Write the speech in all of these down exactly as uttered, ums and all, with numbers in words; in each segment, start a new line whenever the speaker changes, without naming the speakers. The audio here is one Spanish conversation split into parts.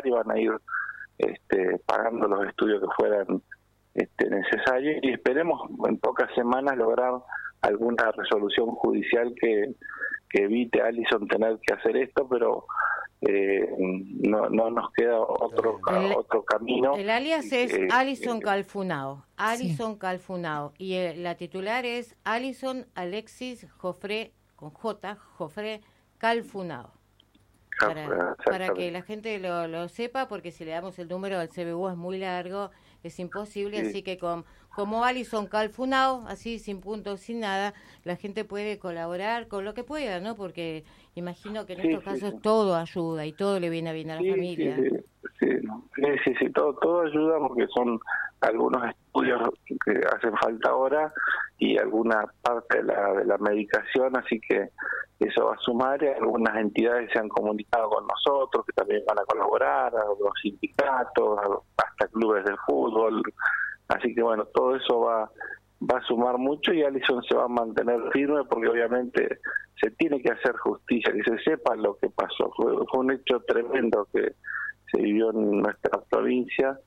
y van a ir este, pagando los estudios que fueran este, necesarios, y esperemos en pocas semanas lograr alguna resolución judicial que, que evite a Alison tener que hacer esto, pero eh, no, no nos queda otro
el,
otro camino.
El alias es
eh,
Alison
eh,
Calfunao, Alison
sí.
Calfunao, y el, la titular es Alison Alexis Jofré, con J, Jofré Calfunao. Para, para que la gente lo, lo sepa, porque si le damos el número del C B U es muy largo, es imposible, sí. Así que con, como Alison Calfunao, así sin puntos, sin nada, la gente puede colaborar con lo que pueda, ¿no? Porque imagino que en sí, estos sí, casos sí. todo ayuda y todo le viene bien a la sí, familia.
Sí, sí, sí, sí, sí, sí, todo, todo ayuda, porque son algunos estudios que hacen falta ahora y alguna parte de la, de la medicación, así que eso va a sumar. Algunas entidades se han comunicado con nosotros que también van a colaborar, a los sindicatos, a, hasta clubes de fútbol, así que bueno, todo eso va va a sumar mucho, y Alison se va a mantener firme, porque obviamente se tiene que hacer justicia, que se sepa lo que pasó. Fue, fue un hecho tremendo que se vivió en nuestra provincia,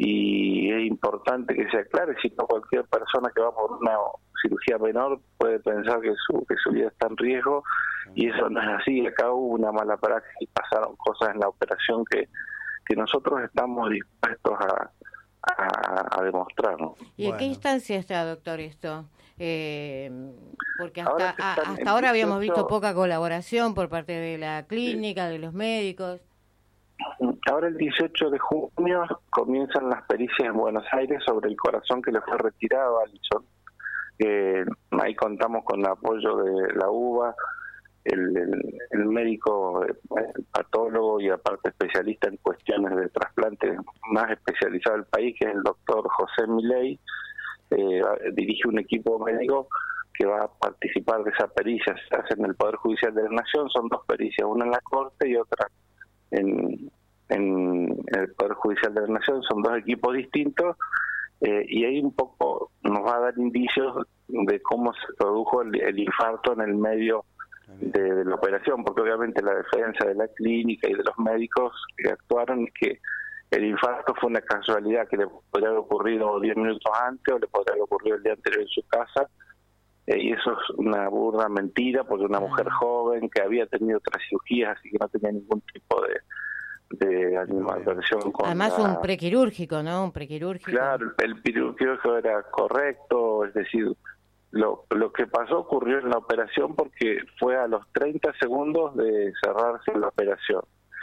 y es importante que se aclare, si no cualquier persona que va por una cirugía menor puede pensar que su que su vida está en riesgo, y eso no es así. Acá hubo una mala praxis, pasaron cosas en la operación que, que nosotros estamos dispuestos a, a, a demostrar, ¿no?
¿Y en bueno. qué instancia está, doctor, esto? Eh, porque hasta,
ahora
a, hasta ahora habíamos visto poca colaboración por parte de la clínica, sí. de los médicos.
Ahora el dieciocho de junio comienzan las pericias en Buenos Aires sobre el corazón que le fue retirado a Alison. Eh, ahí contamos con el apoyo de la U B A, el, el, el médico el patólogo y aparte especialista en cuestiones de trasplante más especializado del país, que es el doctor José Milei. Eh, dirige un equipo médico que va a participar de esa pericia. Se hace en el Poder Judicial de la Nación, son dos pericias, una en la Corte y otra en, en el Poder Judicial de la Nación, son dos equipos distintos, eh, y ahí un poco nos va a dar indicios de cómo se produjo el, el infarto en el medio de, de la operación, porque obviamente la defensa de la clínica y de los médicos que actuaron es que el infarto fue una casualidad, que le podría haber ocurrido diez minutos antes o le podría haber ocurrido el día anterior en su casa. Y eso es una burda mentira, porque una mujer joven que había tenido otras cirugías, así que no tenía ningún tipo de, de animadversión.
Además la... un prequirúrgico, ¿no? Un prequirúrgico.
Claro, el prequirúrgico era correcto, es decir, lo, lo que pasó ocurrió en la operación porque fue a los treinta segundos de cerrarse la operación.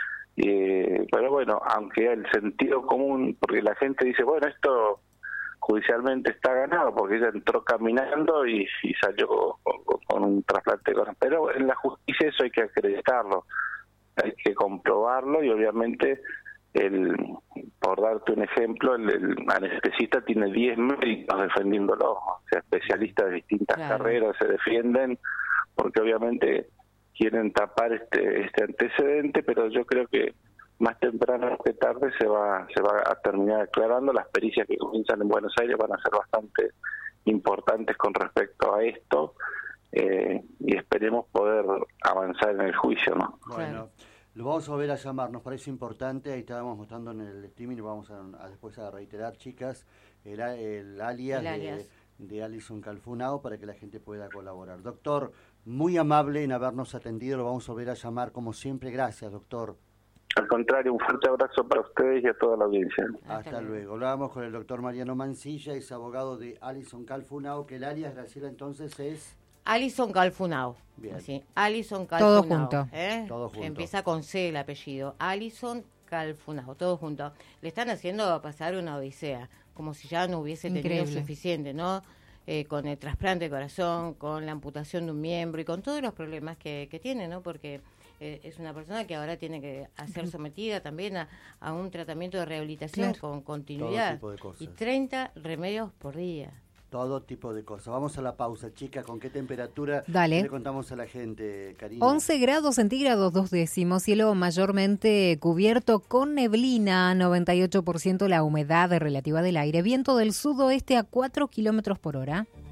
Eh, pero bueno, aunque el sentido común, porque la gente dice, bueno, esto judicialmente está ganado porque ella entró caminando y, y salió con, con, con un trasplante de corazón, pero en la justicia eso hay que acreditarlo, hay que comprobarlo, y obviamente el por darte un ejemplo, el, el anestesista tiene diez médicos defendiéndolo, o sea, especialistas de distintas claro. carreras se defienden porque obviamente quieren tapar este este antecedente, pero yo creo que más temprano que tarde se va se va a terminar aclarando. Las pericias que comienzan en Buenos Aires van a ser bastante importantes con respecto a esto, eh, y esperemos poder avanzar en el juicio, ¿no?
Bueno, lo vamos a volver a llamar, nos parece importante, ahí estábamos mostrando en el streaming, lo vamos a, a después a reiterar, chicas, el, el alias, el alias. de, de Alison Calfunao, para que la gente pueda colaborar. Doctor, muy amable en habernos atendido, lo vamos a volver a llamar como siempre. Gracias, doctor.
Al contrario, un fuerte abrazo para ustedes y a toda la audiencia.
Hasta, Hasta luego. Hablábamos con el doctor Mariano Mancilla, es abogado de Alison Calfunao, que el alias, Graciela, entonces es...
Alison Calfunao.
Bien.
Así, Alison Calfunao.
Todo junto.
¿eh?
Todo junto.
Empieza con C el apellido. Alison Calfunao, todo junto. Le están haciendo pasar una odisea, como si ya no hubiese
Increíble.
tenido suficiente, ¿no? Eh, con el trasplante de corazón, con la amputación de un miembro y con todos los problemas que, que tiene, ¿no? Porque eh, es una persona que ahora tiene que ser sometida también a, a un tratamiento de rehabilitación claro. con continuidad.
Todo tipo de cosas.
Y treinta remedios por día.
Todo tipo de cosas. Vamos a la pausa, chica. ¿Con qué temperatura
Dale.
le contamos a la gente, Karina?
once grados centígrados, dos décimos, cielo mayormente cubierto con neblina, noventa y ocho por ciento la humedad relativa del aire, viento del sudoeste a cuatro kilómetros por hora.